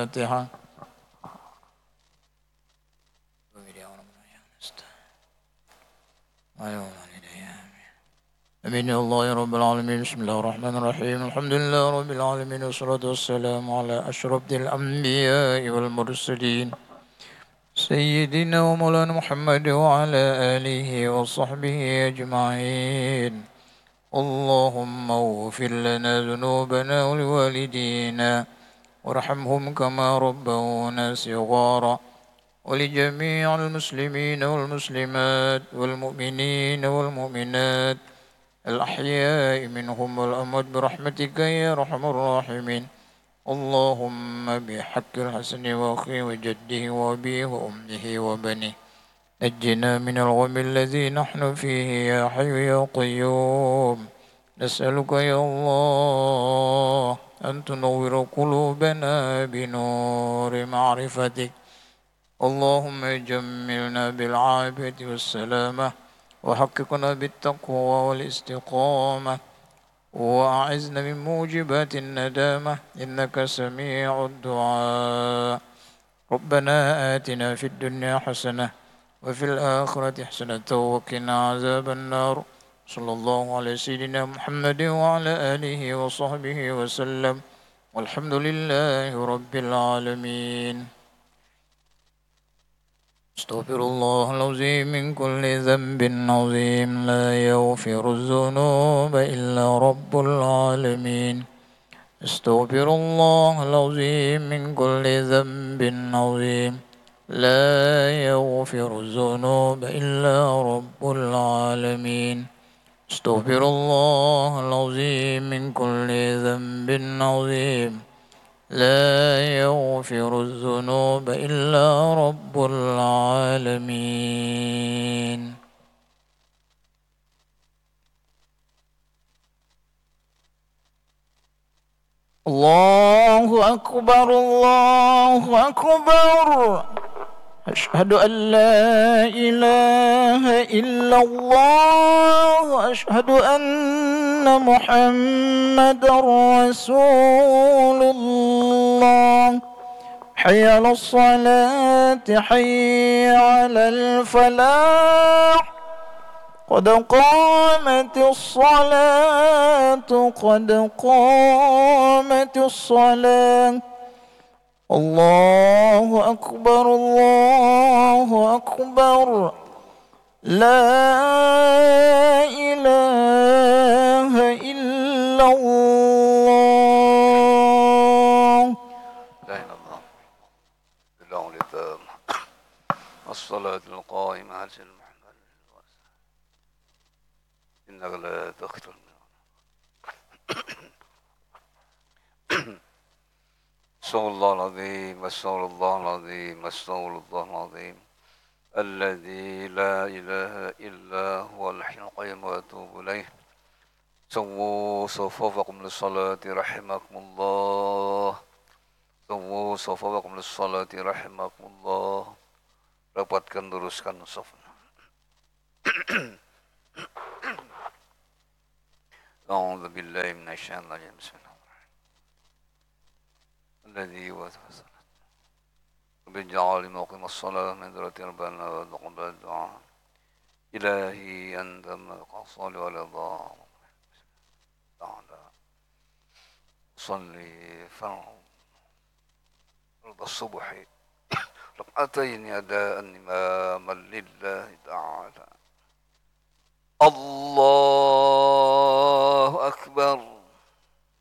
الفاتحة. أمين يا الله يا رب العالمين. بسم الله الرحمن الرحيم. الحمد لله رب العالمين، والصلاة والسلام على أشرف الأنبياء والمرسلين سيدنا ومولانا محمد وعلى آله وصحبه أجمعين. اللهم اغفر لنا ذنوبنا ولوالدينا وارحمهم كما ربونا صغارا، ولجميع المسلمين والمسلمات والمؤمنين والمؤمنات الأحياء منهم والأموات برحمتك يا أرحم الراحمين. اللهم بحق الحسن وأخيه وجده وأبيه وأمه وبنيه نجنا من الغم الذي نحن فيه يا حي يا قيوم. نسألك يا الله أن تنور قلوبنا بنور معرفتك. اللهم جملنا بالعافية والسلامة، وحققنا بالتقوى والاستقامة، وأعزنا من موجبات الندامة إنك سميع الدعاء. ربنا آتنا في الدنيا حسنة وفي الآخرة حسنة وقنا عذاب النار. صلى الله على سيدنا محمد وعلى آله وصحبه وسلم، والحمد لله رب العالمين. استغفر الله العظيم من كل ذنب عظيم، لا يغفر الذنوب إلا رب العالمين. استغفر الله العظيم من كل ذنب عظيم، لا يغفر الذنوب إلا رب العالمين. استغفر الله العظيم من كل ذنب عظيم، لا يغفر الذنوب إلا رب العالمين. الله أكبر الله أكبر. أشهد أن لا إله إلا الله، أشهد أن محمد رسول الله. حي على الصلاة، حي على الفلاح، قد قامت الصلاة، قد قامت الصلاة. الله أكبر الله أكبر. لا إله إلا الله. لا إله إلا الله. بالله لتام الصلاة القائمة على سيدنا محمد إنك لا تختار استغفر الله العظيم، استغفر الله العظيم، استغفر الله العظيم الذي لا إله إلا هو الحي القيوم وأتوب إليه. سووا صفوفكم للصلاة رحمكم الله. سووا صفوفكم للصلاة رحمكم الله. Rapatkan, luruskan safnya. أعوذ بالله من الشيطان الرجيم. بسم الله الذي وسوس بالجعل مقيم الصلاة من ذرة ربنا وتقبل الدعاء. إلهي أنت القصال والرضا تعالى صلي فرض الصبح ركعتين أداء إماما لله تعالى. الله